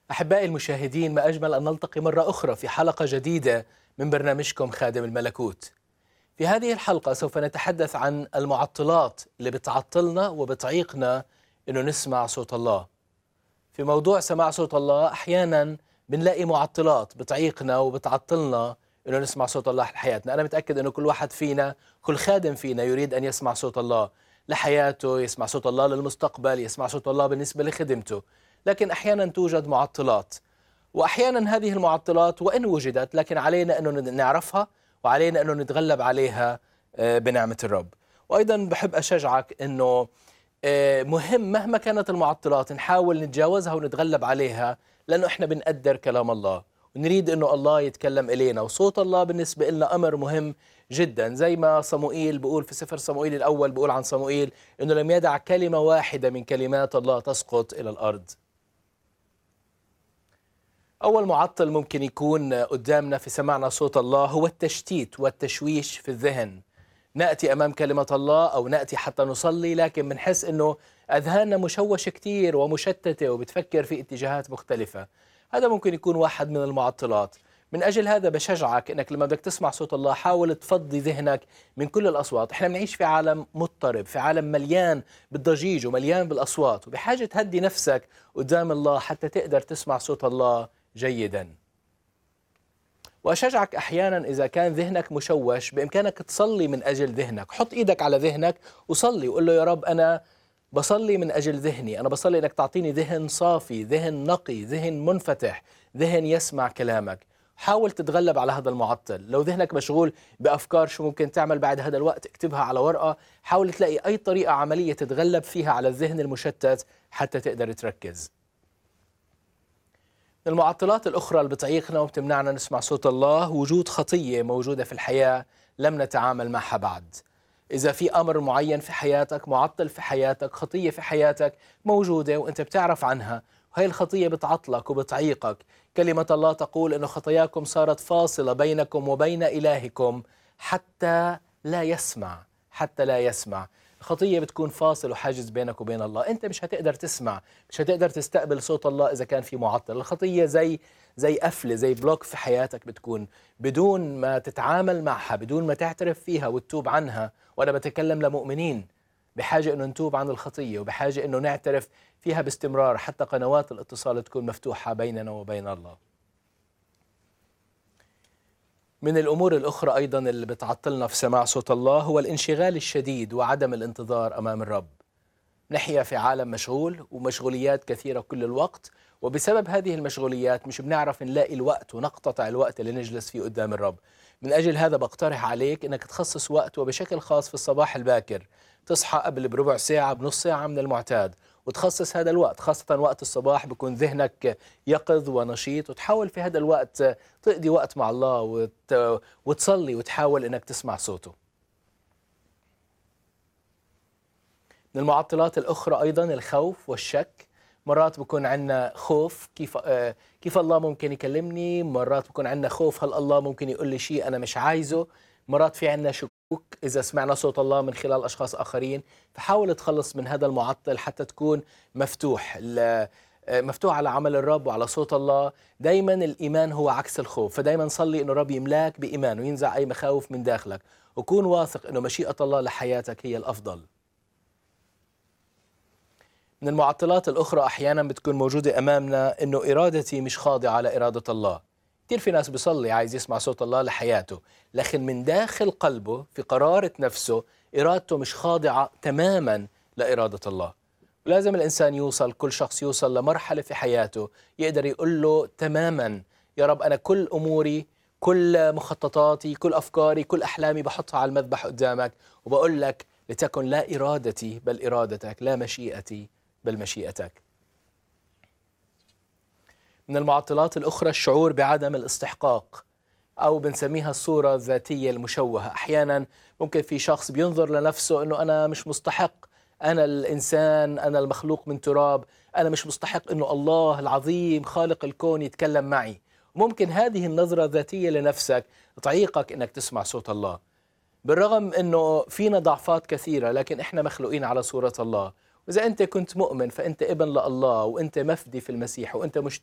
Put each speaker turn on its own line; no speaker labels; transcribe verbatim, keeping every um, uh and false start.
أحبائي المشاهدين، ما أجمل أن نلتقي مرة أخرى في حلقة جديدة من برنامجكم خادم الملكوت. في هذه الحلقة سوف نتحدث عن المعطلات اللي بتعطلنا وبتعيقنا إنه نسمع صوت الله. في موضوع سماع صوت الله أحيانا بنلاقي معطلات بتعيقنا وبتعطلنا إنه نسمع صوت الله لحياتنا. أنا متأكد إنه كل واحد فينا، كل خادم فينا يريد أن يسمع صوت الله لحياته، يسمع صوت الله للمستقبل، يسمع صوت الله بالنسبة لخدمته. لكن أحيانا توجد معطلات، وأحيانا هذه المعطلات وإن وجدت لكن علينا أنه نعرفها وعلينا أنه نتغلب عليها بنعمة الرب. وأيضا بحب أشجعك أنه مهم مهما كانت المعطلات نحاول نتجاوزها ونتغلب عليها، لأنه إحنا بنقدر كلام الله ونريد أنه الله يتكلم إلينا، وصوت الله بالنسبة لنا أمر مهم جدا. زي ما صموئيل بيقول في سفر صموئيل الأول، بيقول عن صموئيل أنه لم يدع كلمة واحدة من كلمات الله تسقط إلى الأرض. أول معطل ممكن يكون قدامنا في سماعنا صوت الله هو التشتيت والتشويش في الذهن. نأتي أمام كلمة الله أو نأتي حتى نصلي، لكن بنحس أنه أذهاننا مشوشة كتير ومشتتة وبتفكر في اتجاهات مختلفة. هذا ممكن يكون واحد من المعطلات. من أجل هذا بشجعك أنك لما بدك تسمع صوت الله حاول تفضي ذهنك من كل الأصوات. إحنا بنعيش في عالم مضطرب، في عالم مليان بالضجيج ومليان بالأصوات، وبحاجة تهدي نفسك قدام الله حتى تقدر تسمع صوت الله جيدا. وأشجعك أحيانا إذا كان ذهنك مشوش بإمكانك تصلي من أجل ذهنك. حط إيدك على ذهنك وصلي وقل له: يا رب أنا بصلي من أجل ذهني، أنا بصلي إنك تعطيني ذهن صافي، ذهن نقي، ذهن منفتح، ذهن يسمع كلامك. حاول تتغلب على هذا المعطل. لو ذهنك مشغول بأفكار شو ممكن تعمل بعد هذا الوقت، اكتبها على ورقة. حاول تلاقي أي طريقة عملية تتغلب فيها على الذهن المشتت حتى تقدر تركز. المعطلات الأخرى اللي بتعيقنا وبتمنعنا نسمع صوت الله وجود خطية موجودة في الحياة لم نتعامل معها بعد. إذا في أمر معين في حياتك، معطل في حياتك، خطية في حياتك موجودة وأنت بتعرف عنها، وهي الخطية بتعطلك وبتعيقك. كلمة الله تقول إنه خطاياكم صارت فاصلة بينكم وبين إلهكم حتى لا يسمع، حتى لا يسمع. خطية بتكون فاصل وحاجز بينك وبين الله. أنت مش هتقدر تسمع، مش هتقدر تستقبل صوت الله إذا كان في معطل. الخطية زي زي قفلة، زي بلوك في حياتك بتكون بدون ما تتعامل معها، بدون ما تعترف فيها وتتوب عنها. وأنا بتكلم لمؤمنين بحاجة إنه نتوب عن الخطية وبحاجة إنه نعترف فيها باستمرار حتى قنوات الاتصال تكون مفتوحة بيننا وبين الله. من الأمور الأخرى أيضا اللي بتعطلنا في سماع صوت الله هو الانشغال الشديد وعدم الانتظار أمام الرب. نحيا في عالم مشغول ومشغوليات كثيرة كل الوقت، وبسبب هذه المشغوليات مش بنعرف نلاقي الوقت ونقتطع الوقت اللي نجلس فيه قدام الرب. من أجل هذا بقترح عليك أنك تخصص وقت، وبشكل خاص في الصباح الباكر تصحى قبل بربع ساعة بنص ساعة من المعتاد، وتخصص هذا الوقت، خاصة وقت الصباح بيكون ذهنك يقظ ونشيط، وتحاول في هذا الوقت تقضي وقت مع الله وت... وتصلي وتحاول أنك تسمع صوته. من المعطلات الأخرى أيضا الخوف والشك. مرات بكون عندنا خوف كيف آه كيف الله ممكن يكلمني، مرات بكون عندنا خوف هل الله ممكن يقول لي شيء أنا مش عايزه، مرات في عندنا شكوك إذا سمعنا صوت الله من خلال أشخاص آخرين. فحاول تخلص من هذا المعطل حتى تكون مفتوح مفتوح على عمل الرب وعلى صوت الله. دايما الإيمان هو عكس الخوف، فدايما صلي إنه الرب يملاك بإيمان وينزع أي مخاوف من داخلك، وكون واثق إنه مشيئة الله لحياتك هي الأفضل. من المعطلات الأخرى أحيانا بتكون موجودة أمامنا إنه إرادتي مش خاضعة لإرادة الله. كثير في ناس بيصلي عايز يسمع صوت الله لحياته، لكن من داخل قلبه في قرارة نفسه إرادته مش خاضعة تماما لإرادة الله. ولازم الإنسان يوصل، كل شخص يوصل لمرحلة في حياته يقدر يقول له تماما: يا رب أنا كل أموري، كل مخططاتي، كل أفكاري، كل أحلامي بحطها على المذبح قدامك، وبقول لك لتكن لا إرادتي بل إرادتك، لا مشيئتي بل مشيئتك. من المعطلات الأخرى الشعور بعدم الاستحقاق، أو بنسميها الصورة الذاتية المشوهة. أحيانا ممكن في شخص بينظر لنفسه أنه أنا مش مستحق، أنا الإنسان، أنا المخلوق من تراب، أنا مش مستحق أنه الله العظيم خالق الكون يتكلم معي. ممكن هذه النظرة الذاتية لنفسك تعيقك أنك تسمع صوت الله. بالرغم أنه فينا ضعفات كثيرة، لكن إحنا مخلوقين على صورة الله. وإذا أنت كنت مؤمن فأنت ابن لله، وأنت مفدي في المسيح، وأنت مشترك